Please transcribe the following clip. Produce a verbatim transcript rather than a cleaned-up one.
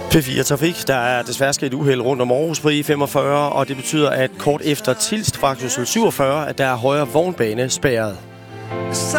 P fire Trafik. Der er desværre sket uheld rundt om Aarhus på E femogfyrre, og det betyder, at kort efter Tilst fra Kørsel syvogfyrre, at der er højre vognbane spærret.